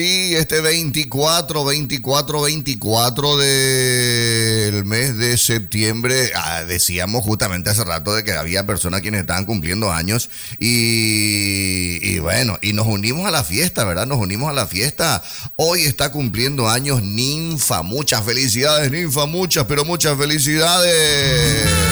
Y este 24 del mes de septiembre, decíamos justamente hace rato de que había personas quienes estaban cumpliendo años y bueno, y nos unimos a la fiesta, ¿verdad? Nos unimos a la fiesta. Hoy está cumpliendo años Ninfa. Muchas felicidades, Ninfa, muchas, pero muchas felicidades.